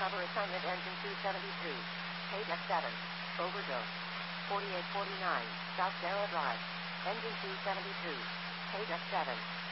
Cover assignment engine 272. Page F7. Overdose. 4849. South Sarah Drive. Engine 272. Page F7.